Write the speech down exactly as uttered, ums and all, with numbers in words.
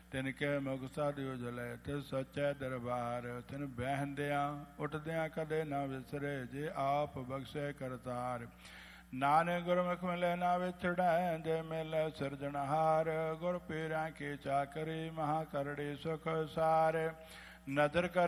ਤਿਨ ਕੇ ਮੁਖ ਸਾਧ ਉਜਲੇ ਤਿਸ ਸੱਚੇ ਦਰਬਾਰ। ਤਿਨ ਬਹਿੰਦਿਆਂ ਉੱਠਦਿਆਂ ਕਦੇ ਨਾ ਵਿਸਰੇ ਜੇ ਆਪ ਬਖਸ਼ੇ ਕਰਤਾਰ। ਨਾਨਕ ਗੁਰਮੁਖ ਮਿਲੇ ਨਾ ਵਿਛੜੈ ਜੇ ਮਿਲੇ ਸਿਰਜਣਹਾਰ। ਗੁਰ ਪੀਰਾਂ ਕੀ ਚਾਕਰੀ ਮਹਾ ਕਰੜੀ ਸੁਖ ਸਾਰ। ਨਦਰ ਕਰ